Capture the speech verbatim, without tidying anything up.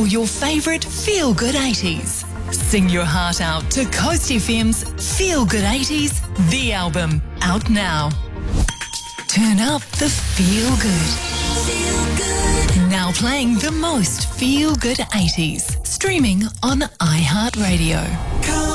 all your favourite feel-good eighties. Sing your heart out to Coast F M's Feel Good eighties, the album, out now. Turn up the feel good. Feel good. Now playing the most feel good eighties. Streaming on iHeartRadio.